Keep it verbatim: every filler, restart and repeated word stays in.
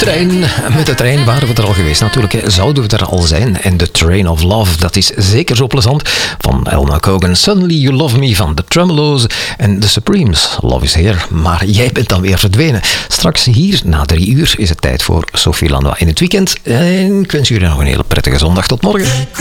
trein. Met de trein waren we er al geweest. Natuurlijk zouden we er al zijn. En The Train of Love, dat is zeker zo plezant. Van Elma Cogan. Suddenly You Love Me van The Tremolos. En The Supremes. Love is Here. Maar jij bent dan weer verdwenen. Straks hier, na drie uur, is het tijd voor Sophie Lanois in het weekend. En ik wens jullie nog een hele prettige zondag. Tot morgen.